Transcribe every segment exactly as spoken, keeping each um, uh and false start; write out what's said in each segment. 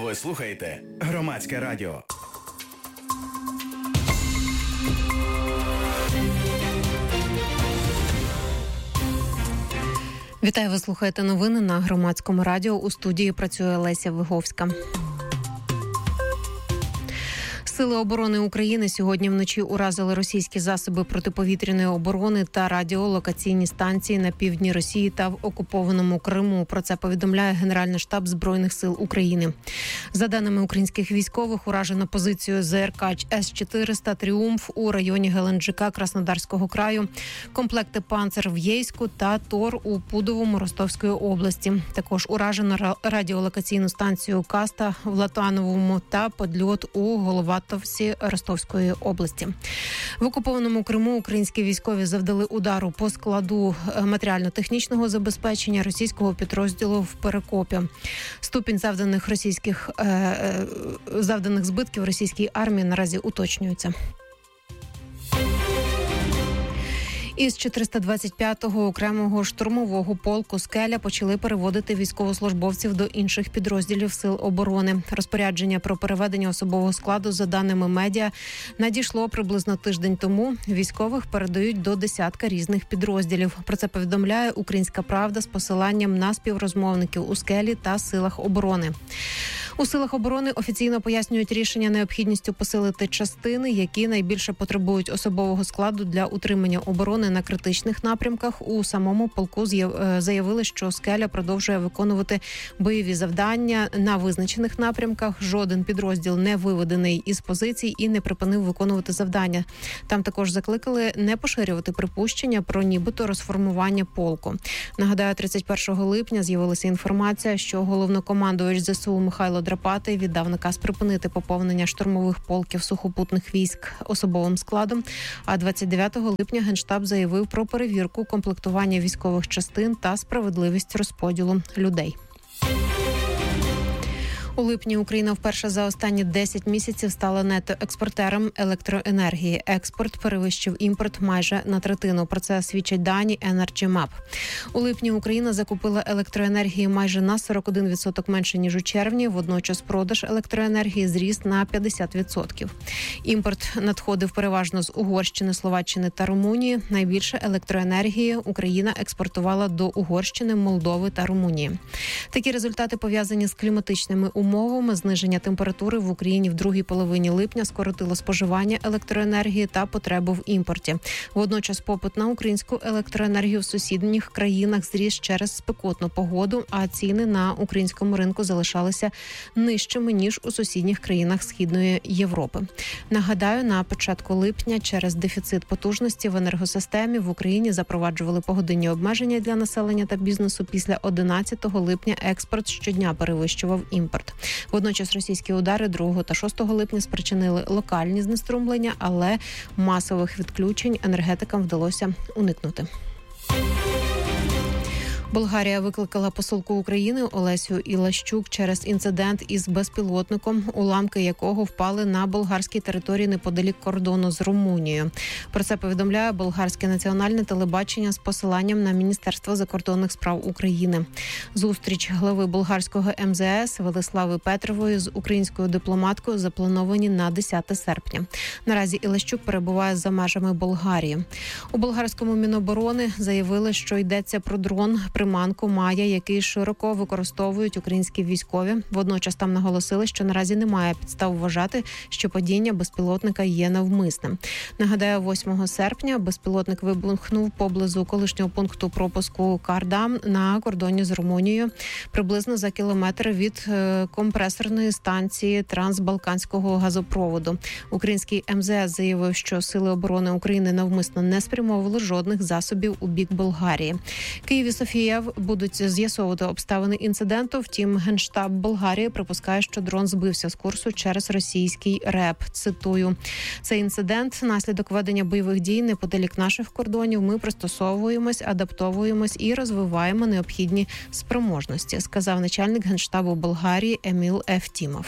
Ви слухаєте Громадське радіо. Вітаю, ви слухаєте новини на Громадському радіо. У студії працює Леся Виговська. Сили оборони України сьогодні вночі уразили російські засоби протиповітряної оборони та радіолокаційні станції на півдні Росії та в окупованому Криму. Про це повідомляє Генеральний штаб Збройних сил України. За даними українських військових, уражено позицію ЗРК С чотириста «Тріумф» у районі Геленджика Краснодарського краю, комплекти «Панцер» в Єйську та «Тор» у Пудовому Ростовської області. Також уражено радіолокаційну станцію «Каста» в Латановому та подльот у Головатовому Ростовської області. В окупованому Криму українські військові завдали удару по складу матеріально-технічного забезпечення російського підрозділу в Перекопі. Ступінь завданих російських е, завданих збитків російській армії наразі уточнюється. Із чотириста двадцять п'ятого окремого штурмового полку «Скеля» почали переводити військовослужбовців до інших підрозділів Сил оборони. Розпорядження про переведення особового складу, за даними медіа, надійшло приблизно тиждень тому. Військових передають до десятка різних підрозділів. Про це повідомляє «Українська правда» з посиланням на співрозмовників у «Скелі» та Силах оборони. У Силах оборони офіційно пояснюють рішення необхідністю посилити частини, які найбільше потребують особового складу для утримання оборони на критичних напрямках. У самому полку заявили, що «Скеля» продовжує виконувати бойові завдання на визначених напрямках. Жоден підрозділ не виведений із позицій і не припинив виконувати завдання. Там також закликали не поширювати припущення про нібито розформування полку. Нагадаю, тридцять першого липня з'явилася інформація, що головнокомандувач ЗСУ Михайло Драпатий віддав наказ припинити поповнення штурмових полків сухопутних військ особовим складом, а двадцять дев'ятого липня Генштаб заявив про перевірку комплектування військових частин та справедливість розподілу людей. У липні Україна вперше за останні десять місяців стала нетоекспортером електроенергії. Експорт перевищив імпорт майже на третину. Про це свідчать дані Energy Map. У липні Україна закупила електроенергії майже на сорок один відсоток менше, ніж у червні. Водночас продаж електроенергії зріс на п'ятдесят відсотків. Імпорт надходив переважно з Угорщини, Словаччини та Румунії. Найбільше електроенергії Україна експортувала до Угорщини, Молдови та Румунії. Такі результати пов'язані з кліматичними умовами. Умовами зниження температури в Україні в другій половині липня скоротило споживання електроенергії та потребу в імпорті. Водночас попит на українську електроенергію в сусідніх країнах зріс через спекотну погоду, а ціни на українському ринку залишалися нижчими, ніж у сусідніх країнах Східної Європи. Нагадаю, на початку липня через дефіцит потужності в енергосистемі в Україні запроваджували погодинні обмеження для населення та бізнесу. Після одинадцятого липня експорт щодня перевищував імпорт. Водночас російські удари другого та шостого липня спричинили локальні знеструмлення, але масових відключень енергетикам вдалося уникнути. Болгарія викликала посолку України Олесю Ілащук через інцидент із безпілотником, уламки якого впали на болгарській території неподалік кордону з Румунією. Про це повідомляє болгарське національне телебачення з посиланням на Міністерство закордонних справ України. Зустріч глави болгарського ем зе ес Велислави Петрової з українською дипломаткою заплановані на десяте серпня. Наразі Ілащук перебуває за межами Болгарії. У болгарському Міноборони заявили, що йдеться про дрон приманку «Майя», який широко використовують українські військові. Водночас там наголосили, що наразі немає підстав вважати, що падіння безпілотника є навмисним. Нагадаю, восьмого серпня безпілотник вибухнув поблизу колишнього пункту пропуску Кардам на кордоні з Румунією, приблизно за кілометр від компресорної станції Трансбалканського газопроводу. Український ем зе ес заявив, що Сили оборони України навмисно не спрямовували жодних засобів у бік Болгарії. Київ і Софія будуть з'ясовувати обставини інциденту. Втім, Генштаб Болгарії припускає, що дрон збився з курсу через російський РЕП. Цитую: «Цей інцидент – наслідок ведення бойових дій неподалік наших кордонів. Ми пристосовуємось, адаптовуємось і розвиваємо необхідні спроможності», сказав начальник Генштабу Болгарії Еміл Ефтімов.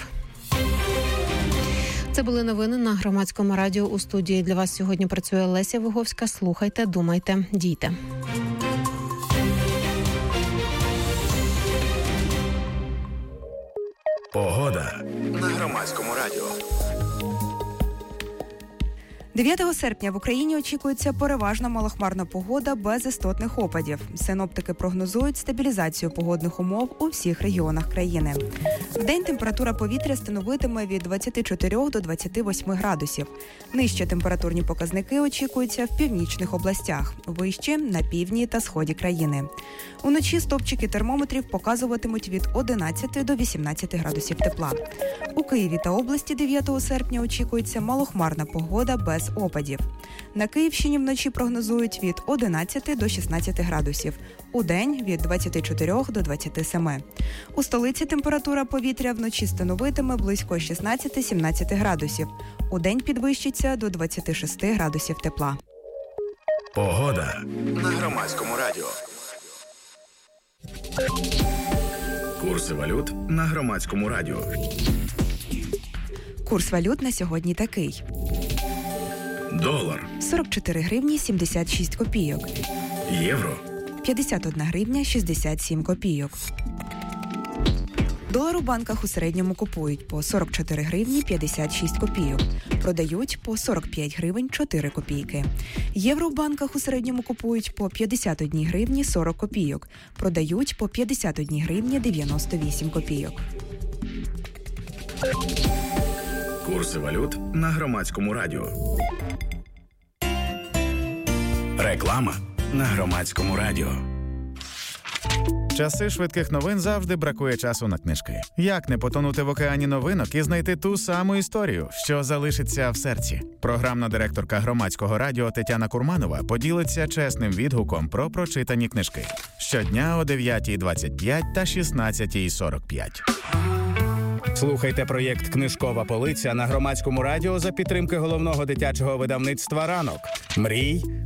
Це були новини на Громадському радіо. У студії для вас сьогодні працює Леся Виговська. Слухайте, думайте, дійте. Погода на Громадському радіо. дев'ятого серпня в Україні очікується переважно малохмарна погода без істотних опадів. Синоптики прогнозують стабілізацію погодних умов у всіх регіонах країни. Вдень температура повітря становитиме від двадцяти чотирьох до двадцяти восьми градусів. Нижчі температурні показники очікуються в північних областях, вище – на півдні та сході країни. Уночі стопчики термометрів показуватимуть від одинадцяти до вісімнадцяти градусів тепла. У Києві та області дев'ятого серпня очікується малохмарна погода без опадів. На Київщині вночі прогнозують від одинадцяти до шістнадцяти градусів, удень – від двадцяти чотирьох до двадцяти семи. У столиці температура повітря вночі становитиме близько шістнадцяти-сімнадцяти градусів, удень підвищиться до двадцяти шести градусів тепла. Погода на Громадському радіо. Курси валют на Громадському радіо. Курс валют на сьогодні такий. Долар, сорок чотири гривні сімдесят шість копійок. євро, п'ятдесят одна гривня шістдесят сім копійок. Долар у банках у середньому купують по сорок чотири гривні п'ятдесят шість копійок. Продають по сорок п'ять гривень чотири копійки. Євро в банках у середньому купують по п'ятдесят одна гривні сорок копійок. Продають по п'ятдесят одна гривня дев'яносто вісім копійок. курси валют на Громадському радіо. Реклама на Громадському радіо. Часи швидких новин завжди бракує часу на книжки. Як не потонути в океані новинок і знайти ту саму історію, що залишиться в серці? Програмна директорка Громадського радіо Тетяна Курманова поділиться чесним відгуком про прочитані книжки. Щодня о дев'ятій двадцять п'ять та шістнадцятій сорок п'ять. Слухайте проєкт «Книжкова полиця» на Громадському радіо за підтримки головного дитячого видавництва «Ранок». Мрій,